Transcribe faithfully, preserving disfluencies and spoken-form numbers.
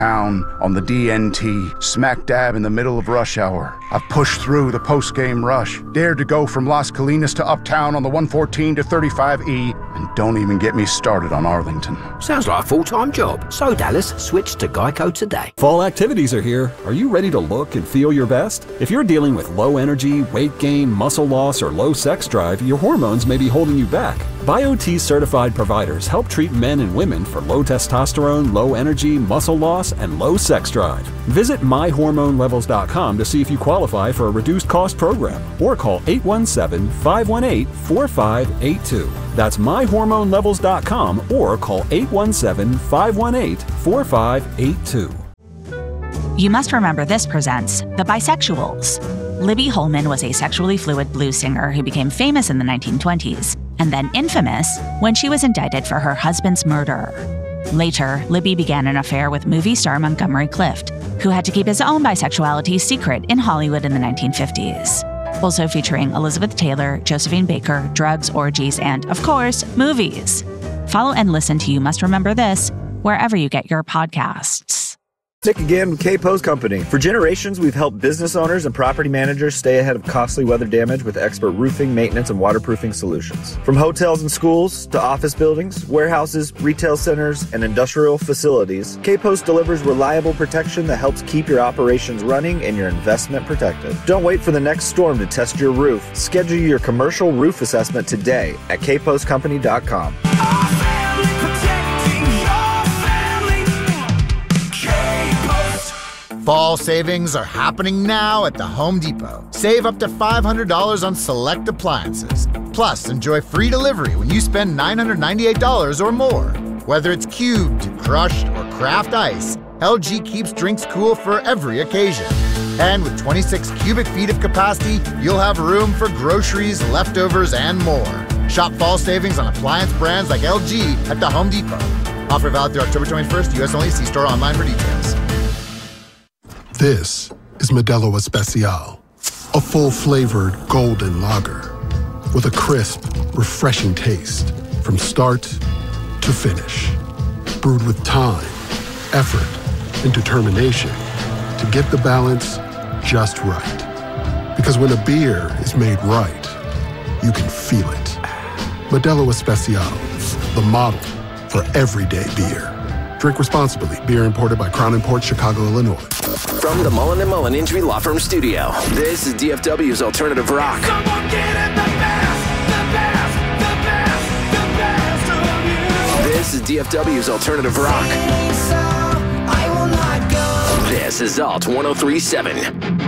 Down on the D N T, smack dab in the middle of rush hour. I've pushed through the post-game rush, dared to go from Las Colinas to Uptown on the one fourteen to thirty-five E, and don't even get me started on Arlington. Sounds like a full-time job. So, Dallas, switch to Geico today. Fall activities are here. Are you ready to look and feel your best? If you're dealing with low energy, weight gain, muscle loss, or low sex drive, your hormones may be holding you back. BioT certified providers help treat men and women for low testosterone, low energy, muscle loss, and low sex drive. Visit my hormone levels dot com to see if you qualify for a reduced cost program, or call eight one seven, five one eight, four five eight two. That's my hormone levels dot com or call eight one seven, five one eight, four five eight two. You Must Remember This presents The Bisexuals. Libby Holman was a sexually fluid blues singer who became famous in the nineteen twenties, and then infamous when she was indicted for her husband's murder. Later, Libby began an affair with movie star Montgomery Clift, who had to keep his own bisexuality secret in Hollywood in the nineteen fifties. Also featuring Elizabeth Taylor, Josephine Baker, drugs, orgies, and, of course, movies. Follow and listen to You Must Remember This wherever you get your podcasts. Nick again with K-Post Company. For generations, we've helped business owners and property managers stay ahead of costly weather damage with expert roofing, maintenance, and waterproofing solutions. From hotels and schools to office buildings, warehouses, retail centers, and industrial facilities, K-Post delivers reliable protection that helps keep your operations running and your investment protected. Don't wait for the next storm to test your roof. Schedule your commercial roof assessment today at K Post Company dot com. Fall savings are happening now at the Home Depot. Save up to five hundred dollars on select appliances. Plus, enjoy free delivery when you spend nine hundred ninety-eight dollars or more. Whether it's cubed, crushed, or craft ice, L G keeps drinks cool for every occasion. And with twenty-six cubic feet of capacity, you'll have room for groceries, leftovers, and more. Shop fall savings on appliance brands like L G at the Home Depot. Offer valid through October twenty-first, U S only. See store online for details. This is Modelo Especial, a full-flavored golden lager with a crisp, refreshing taste from start to finish. Brewed with time, effort, and determination to get the balance just right. Because when a beer is made right, you can feel it. Modelo Especial, the model for everyday beer. Drink responsibly. Beer imported by Crown Imports, Chicago, Illinois. From the Mullen and Mullen Injury Law Firm Studio, this is D F W's Alternative Rock. Someone get it the best, the best, the best, the best of you. This is D F W's Alternative Rock. So I will not go. This is Alt one oh three point seven.